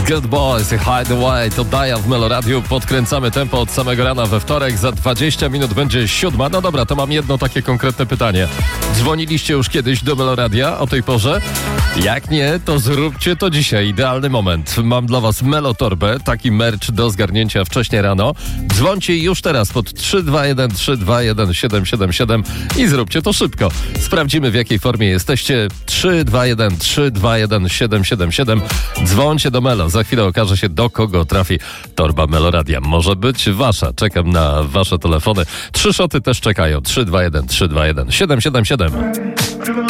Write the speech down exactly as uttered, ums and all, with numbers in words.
Good Boys i Hideaway to Daja w Meloradiu. Podkręcamy tempo od samego rana we wtorek. Za dwadzieścia minut będzie siódma. No dobra, to mam jedno takie konkretne pytanie. Dzwoniliście już kiedyś do Meloradia o tej porze? Jak nie, to zróbcie to dzisiaj. Idealny moment. Mam dla was Melotorbę, taki merch do zgarnięcia wcześnie rano. Dzwońcie już teraz pod trzy dwa jeden trzy dwa jeden siedem siedem siedem i zróbcie to szybko. Sprawdzimy, w jakiej formie jesteście. trzy dwa jeden trzy dwa jeden siedem siedem siedem. Dzwońcie do Melo. Za chwilę okaże się, do kogo trafi torba Meloradia. Może być wasza. Czekam na wasze telefony. Trzy szoty też czekają. trzy dwa jeden trzy dwa jeden siedem siedem siedem.